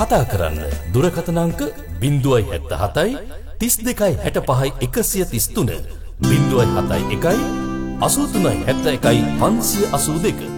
කතා කරන්න. දුරකථන අංක 077 32 65 133 071 83 71 582